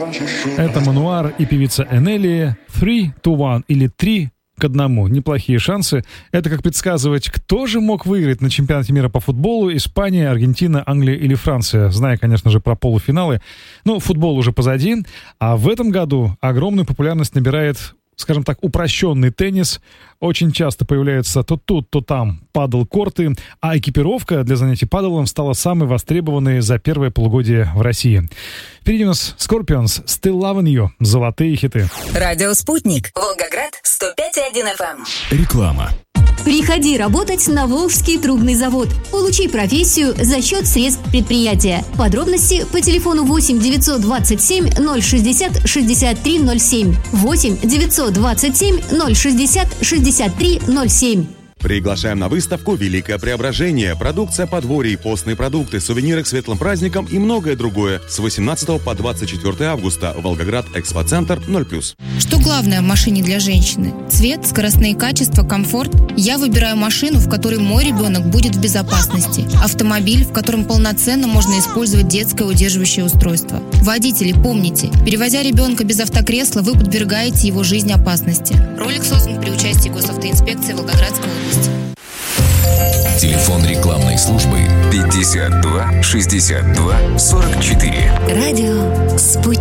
Это Мануар и певица Энели. 3 to 1 или 3 к 1. Неплохие шансы. Это как предсказывать, кто же мог выиграть на чемпионате мира по футболу: Испания, Аргентина, Англия или Франция. Зная, конечно же, про полуфиналы. Но футбол уже позади. А в этом году огромную популярность набирает, скажем так, упрощенный теннис. Очень часто появляются то тут, то там падл-корты, а экипировка для занятий падлом стала самой востребованной за первое полугодие в России. Впереди у нас Scorpions, Still Loving You, золотые хиты. Радио «Спутник», Волгоград, 105,1 FM. Реклама. Приходи работать на Волжский трубный завод. Получи профессию за счет средств предприятия. Подробности по телефону 8 927 060 63 07. 8 927 060 63 07. Приглашаем на выставку «Великое преображение». Продукция подворий, постные продукты, сувениры к светлым праздникам и многое другое. С 18 по 24 августа. Волгоград, Экспоцентр, 0+. Что главное в машине для женщины? Цвет, скоростные качества, комфорт? Я выбираю машину, в которой мой ребенок будет в безопасности. Автомобиль, в котором полноценно можно использовать детское удерживающее устройство. Водители, помните, перевозя ребенка без автокресла, вы подвергаете его жизни опасности. Ролик создан при участии госавтоинспекции Волгоградской области. Телефон рекламной службы 52 62 44. Радио «Спутник».